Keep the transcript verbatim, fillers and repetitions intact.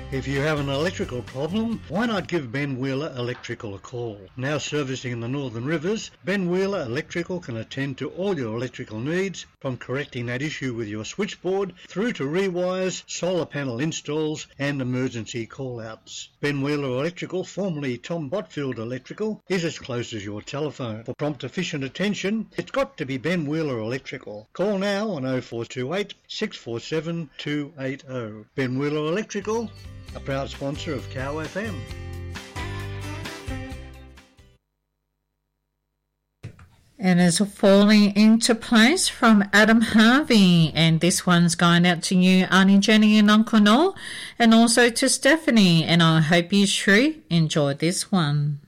If you have an electrical problem, why not give Ben Wheeler Electrical a call? Now servicing in the Northern Rivers, Ben Wheeler Electrical can attend to all your electrical needs, from correcting that issue with your switchboard through to rewires, solar panel installs and emergency call-outs. Ben Wheeler Electrical, formerly Tom Botfield Electrical, is as close as your telephone. For prompt efficient attention, it's got to be Ben Wheeler Electrical. Call now on oh four two eight, six four seven, two eight oh. Ben Wheeler Electrical, a proud sponsor of Cow F M. And it's falling into place from Adam Harvey. And this one's going out to you, Auntie Jenny and Uncle Noel, and also to Stephanie. And I hope you sure enjoyed this one.